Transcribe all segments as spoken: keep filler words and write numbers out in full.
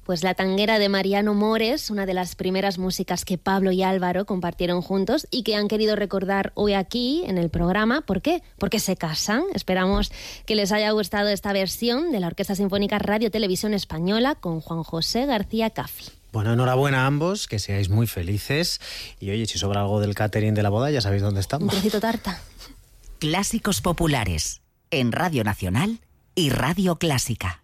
Pues La tanguera de Mariano Mores, una de las primeras músicas que Pablo y Álvaro compartieron juntos y que han querido recordar hoy aquí en el programa. ¿Por qué? Porque se casan. Esperamos que les haya gustado esta versión de la Orquesta Sinfónica Radio Televisión Española con Juan José García Caffi. Bueno, enhorabuena a ambos, que seáis muy felices. Y oye, si sobra algo del catering de la boda, ya sabéis dónde estamos. Un trocito tarta. Clásicos populares en Radio Nacional y Radio Clásica.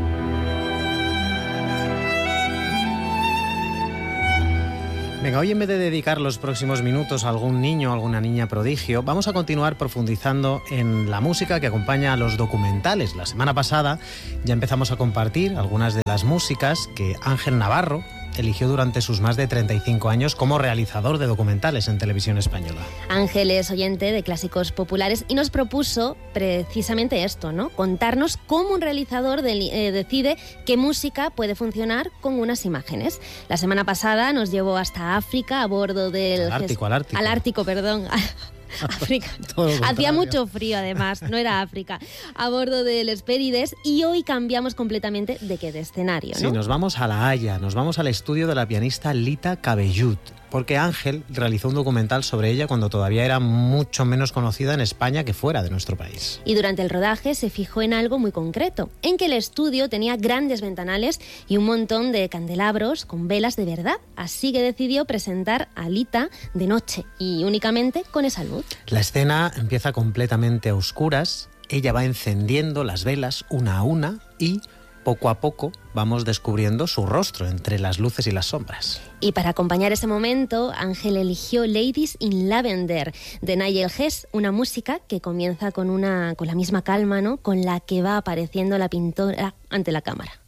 Venga, hoy en vez de dedicar los próximos minutos a algún niño o alguna niña prodigio, vamos a continuar profundizando en la música que acompaña a los documentales. La semana pasada ya empezamos a compartir algunas de las músicas que Ángel Navarro eligió durante sus más de treinta y cinco años como realizador de documentales en Televisión Española. Ángel es oyente de Clásicos Populares y nos propuso precisamente esto, ¿no? Contarnos cómo un realizador de, eh, decide qué música puede funcionar con unas imágenes. La semana pasada nos llevó hasta África a bordo del... Al Ártico, al Ártico. Al Ártico, perdón. África. Hacía mucho frío, además, no era África. A bordo del Hespérides, y hoy cambiamos completamente de qué de escenario, ¿no? Sí, nos vamos a La Haya, nos vamos al estudio de la pianista Lita Cabellut, porque Ángel realizó un documental sobre ella cuando todavía era mucho menos conocida en España que fuera de nuestro país. Y durante el rodaje se fijó en algo muy concreto, en que el estudio tenía grandes ventanales y un montón de candelabros con velas de verdad. Así que decidió presentar a Lita de noche y únicamente con esa luz. La escena empieza completamente a oscuras, ella va encendiendo las velas una a una y poco a poco vamos descubriendo su rostro entre las luces y las sombras. Y para acompañar ese momento, Ángel eligió Ladies in Lavender de Nigel Hess, una música que comienza con, una, con la misma calma, ¿no?, con la que va apareciendo la pintora ante la cámara.